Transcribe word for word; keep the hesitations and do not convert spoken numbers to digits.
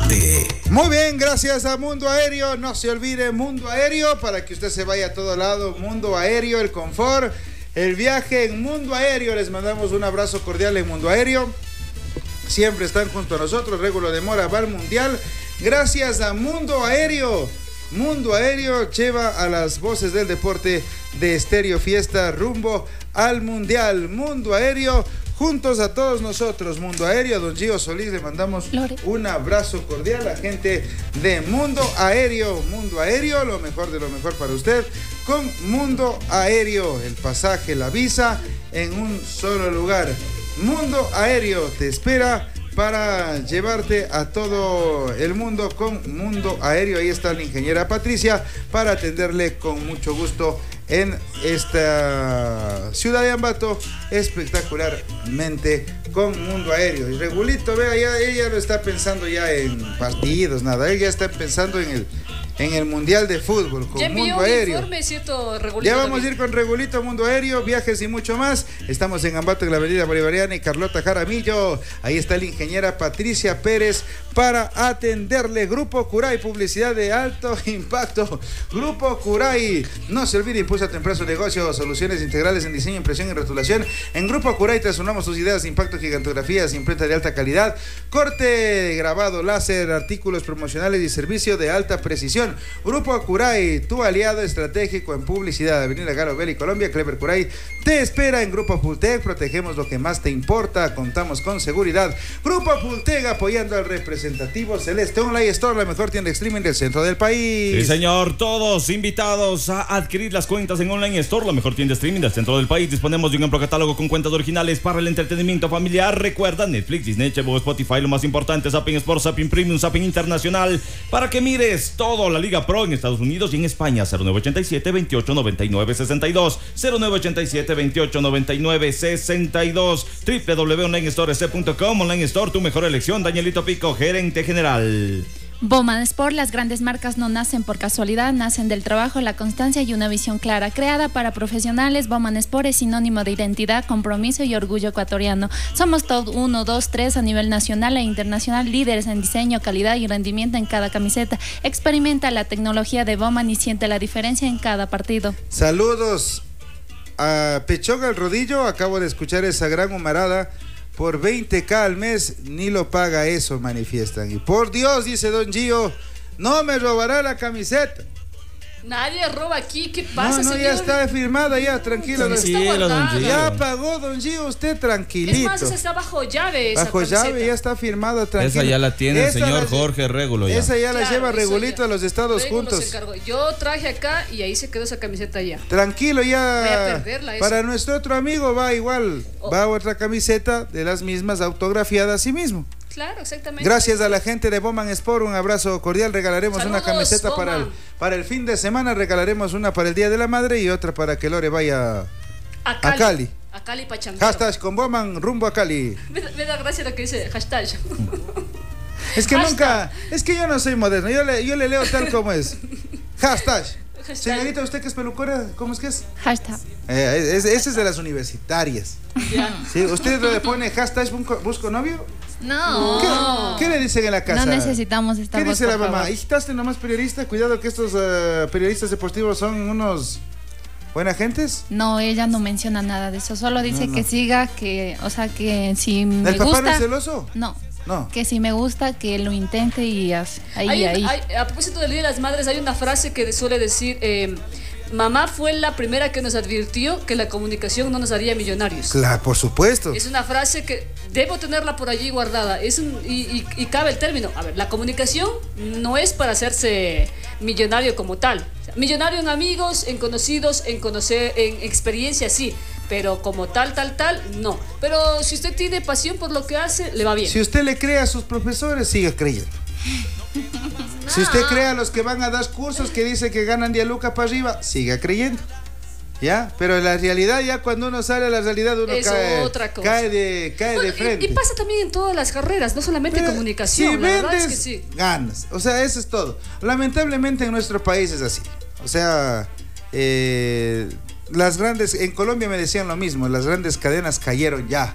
Combate. Muy bien, gracias a Mundo Aéreo. No se olvide Mundo Aéreo para que usted se vaya a todo lado. Mundo Aéreo, el confort, el viaje en Mundo Aéreo. Les mandamos un abrazo cordial en Mundo Aéreo. Siempre están junto a nosotros. Régulo de Mora va al Mundial. Gracias a Mundo Aéreo. Mundo Aéreo lleva a las voces del deporte de Estéreo Fiesta rumbo al Mundial. Mundo Aéreo, juntos a todos nosotros. Mundo Aéreo, don Gio Solís, le mandamos Lore. un abrazo cordial a la gente de Mundo Aéreo. Mundo Aéreo, lo mejor de lo mejor para usted. Con Mundo Aéreo, el pasaje, la visa en un solo lugar. Mundo Aéreo te espera para llevarte a todo el mundo con Mundo Aéreo. Ahí está la ingeniera Patricia para atenderle con mucho gusto en esta ciudad de Ambato, espectacularmente con Mundo Aéreo. Y Regulito, vea, ya, ella lo está pensando ya en partidos, nada, ella está pensando en el en el Mundial de Fútbol con ya Mundo Aéreo. Informe, ¿cierto, Regulito? Ya vamos a ir con Regulito, Mundo Aéreo, viajes y mucho más. Estamos en Ambato, en la avenida Bolivariana y Carlota Jaramillo. Ahí está la ingeniera Patricia Pérez para atenderle. Grupo Curay, publicidad de alto impacto. Grupo Curay, no se olvide, impulsa tu empresa o negocio, soluciones integrales en diseño, impresión y rotulación. En Grupo Curay transformamos tus ideas, impacto, gigantografías, imprenta de alta calidad, corte, grabado, láser, artículos promocionales y servicio de alta precisión. Grupo Curay, tu aliado estratégico en publicidad. Avenida Garo Belli, Colombia. Clever Curay te espera en Grupo Pultec. Protegemos lo que más te importa. Contamos con seguridad. Grupo Pultec apoyando al representativo Celeste Online Store, la mejor tienda de streaming del centro del país. Sí, señor. Todos invitados a adquirir las cuentas en Online Store, la mejor tienda de streaming del centro del país. Disponemos de un amplio catálogo con cuentas originales para el entretenimiento familiar. Recuerda, Netflix, Disney, H B O, Spotify, lo más importante, Zapping Sports, Zapping Premium, Zapping Internacional, para que mires todo. La Liga Pro en Estados Unidos y en España. Cero nueve ochenta y siete, veintiocho noventa y nueve, sesenta y dos. Cero nueve ochenta y siete, veintiocho noventa y nueve, sesenta y dos. doble u doble u doble u punto online store c punto com. Online Store, tu mejor elección. Danielito Pico, gerente general. Bowman Sport, las grandes marcas no nacen por casualidad, nacen del trabajo, la constancia y una visión clara. Creada para profesionales, Bowman Sport es sinónimo de identidad, compromiso y orgullo ecuatoriano. Somos top uno, dos, tres a nivel nacional e internacional, líderes en diseño, calidad y rendimiento en cada camiseta. Experimenta la tecnología de Bowman y siente la diferencia en cada partido. Saludos a Pechón al Rodillo, acabo de escuchar esa gran humarada. Por veinte mil al mes, ni lo paga eso, manifiestan. Y por Dios, dice don Gio, no me robará la camiseta. Nadie roba aquí, ¿qué pasa, No, no, señor? ya está firmada, ya, tranquilo. Tranquilo, don Gio. Ya pagó don Gio, usted tranquilito. Es más, esa está bajo llave, esa Bajo camiseta. llave, ya está firmada, tranquilo. Esa ya la tiene el Esa señor la- Jorge Régulo ya. Esa ya la Claro, lleva eso Regulito ya. a los Estados Régulo juntos. se encargó. Yo traje acá y ahí se quedó esa camiseta ya. Tranquilo, ya. Voy a perderla, esa. Para nuestro otro amigo va igual. Oh. Va otra camiseta de las mismas, autografiada a sí mismo. Claro, exactamente. Gracias a la gente de Bowman Sport, un abrazo cordial. Regalaremos Saludos, una camiseta para el, Bowman. para el fin de semana. Regalaremos una para el Día de la Madre y otra para que Lore vaya A Cali. a Cali. A Cali Pachanguero. Hashtag con Bowman rumbo a Cali. Me, da- me da gracia lo que dice hashtag. Es que Hashtag. nunca, es que yo no soy moderno, yo le, yo le leo tal como es. Hashtag. Hashtag. Señorita, ¿usted que es pelucora? ¿Cómo es que es? Hashtag. Eh, es- ese es de las universitarias. Ya. ¿Sí? ¿Usted le pone hashtag busco, busco novio? No. ¿Qué, qué le dicen en la casa? No necesitamos esta ¿Qué voz, dice la por mamá? favor. ¿Hijitaste nomás periodista? Cuidado que estos eh, periodistas deportivos son unos buena gentes. No, ella no menciona nada de eso, solo dice No, no. que siga, que, o sea, que si me ¿El papá gusta... no es celoso? No, No. que si me gusta, que lo intente y hace. Ahí, Hay un- ahí. hay- a propósito del Día de las Madres, hay una frase que suele decir: eh, mamá fue la primera que nos advirtió que la comunicación no nos haría millonarios. Claro, por supuesto. Es una frase que debo tenerla por allí guardada. Es un- y, y- y cabe el término. A ver, la comunicación no es para hacerse millonario como tal. O sea, millonario en amigos, en conocidos, en conocer, en experiencia, sí. Pero como tal, tal, tal, no. Pero si usted tiene pasión por lo que hace, le va bien. Si usted le cree a sus profesores, siga creyendo. Si usted cree a los que van a dar cursos que dice que ganan diez lucas para arriba, siga creyendo. ¿Ya? Pero la realidad, ya cuando uno sale a la realidad, uno Es cae, otra cosa. cae de, cae Bueno, de y- frente. Y, pasa también en todas las carreras, no solamente en Pero comunicación. Si la verdad vendes, es que sí. ganas. O sea, eso es todo. Lamentablemente en nuestro país es así. O sea, eh, las grandes, en Colombia me decían lo mismo, las grandes cadenas cayeron ya.